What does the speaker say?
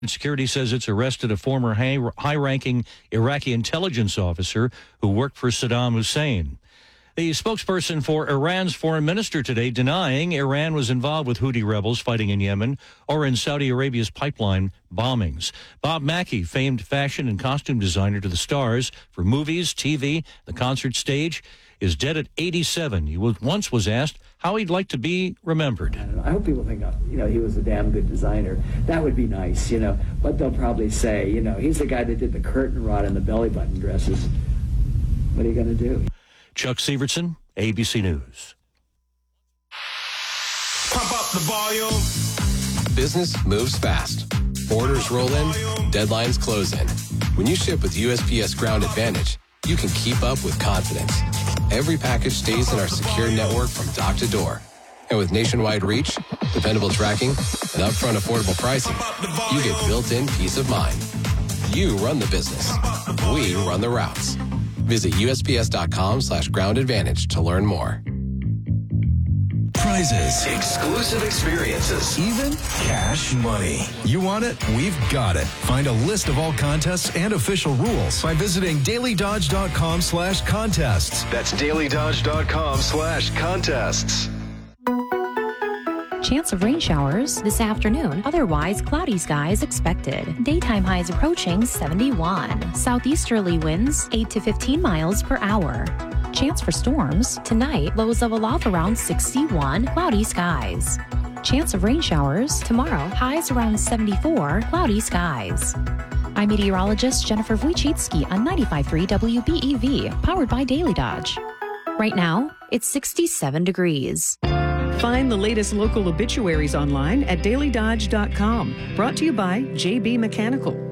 Security says it's arrested a former high-ranking Iraqi intelligence officer who worked for Saddam Hussein. The spokesperson for Iran's foreign minister today denying Iran was involved with Houthi rebels fighting in Yemen or in Saudi Arabia's pipeline bombings. Bob Mackie, famed fashion and costume designer to the stars for movies, TV, the concert stage, is dead at 87. He once was asked how he'd like to be remembered. I don't know. I hope people think, he was a damn good designer. That would be nice, But they'll probably say, he's the guy that did the curtain rod and the belly button dresses. What are you going to do? Chuck Severson, ABC News. Pump up the volume. Business moves fast. Orders roll in, deadlines close in. When you ship with USPS Ground Advantage, you can keep up with confidence. Every package stays in our secure network from dock to door. And with nationwide reach, dependable tracking, and upfront affordable pricing, you get built-in peace of mind. You run the business. We run the routes. Visit USPS.com/Ground Advantage to learn more. Prizes, Exclusive experiences. even cash money. You want it? We've got it. Find a list of all contests and official rules by visiting dailydodge.com/contests. That's dailydodge.com/contests. Chance of rain showers this afternoon. Otherwise, cloudy skies expected. Daytime highs approaching 71. Southeasterly winds 8 to 15 miles per hour. Chance for storms. Tonight, lows level off around 61. Cloudy skies. Chance of rain showers. Tomorrow, highs around 74. Cloudy skies. I'm meteorologist Jennifer Wojcicki on 95.3 WBEV, powered by Daily Dodge. Right now, it's 67 degrees. Find the latest local obituaries online at dailydodge.com. Brought to you by JB Mechanical.